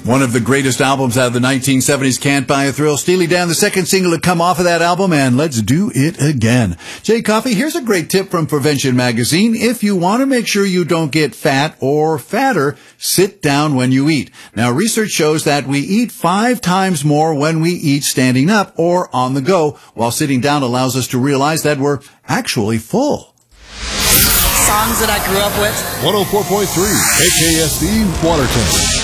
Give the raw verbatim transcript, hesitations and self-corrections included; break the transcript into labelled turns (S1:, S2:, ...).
S1: One of the greatest albums out of the nineteen seventies, Can't Buy a Thrill. Steely Dan, the second single to come off of that album, and let's do it again. Jay Coffey, here's a great tip from Prevention Magazine. If you want to make sure you don't get fat or fatter, sit down when you eat. Now, research shows that we eat five times more when we eat standing up or on the go, while sitting down allows us to realize that we're actually full.
S2: Songs that I grew up with.
S3: one oh four point three, K K S D, Watertown.